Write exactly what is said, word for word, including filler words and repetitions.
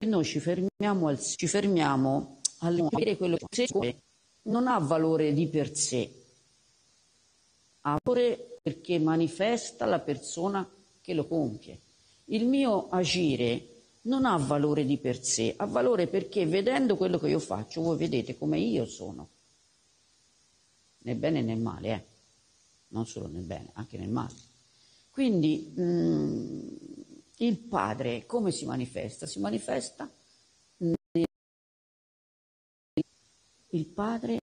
noi ci fermiamo al ci fermiamo al vedere quello che non ha valore di per sé, ha valore perché manifesta la persona che lo compie. Il mio agire non ha valore di per sé, ha valore perché vedendo quello che io faccio, voi vedete come io sono, nel bene e nel male, eh? Non solo nel bene, anche nel male. Quindi mh, il Padre come si manifesta? Si manifesta nel... Il Padre